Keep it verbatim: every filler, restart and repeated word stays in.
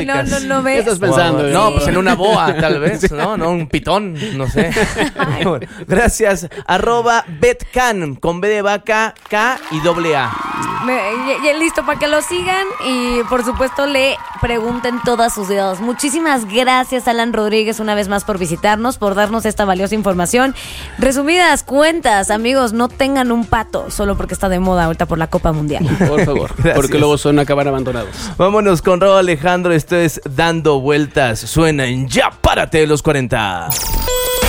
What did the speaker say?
No, no, no ¿Qué ves. estás pensando? Wow. No, pues en una boa, tal vez, ¿no? No, un pitón, no sé. Bueno, gracias. Arroba Betcan, con B de vaca, K y doble A. Me, ya, ya listo para que lo sigan y por supuesto le pregunten todas sus dudas. Muchísimas gracias, Alan Rodríguez, una vez más por visitarnos, por darnos esta valiosa información. Resumidas cuentas, amigos, no tengan un pato solo porque está de moda ahorita por la Copa Mundial. Por favor, Gracias. porque luego son acabar abandonados. Vámonos con Raúl Alejandro, esto es Dando Vueltas. Suena en Ya Párate de los cuarenta.